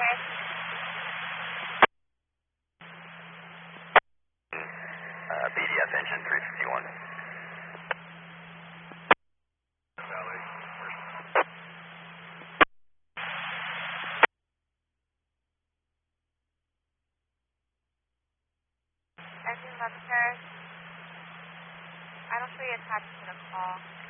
Paris. BDF engine 351. Engine 11 Paris. I don't show you attached to the call.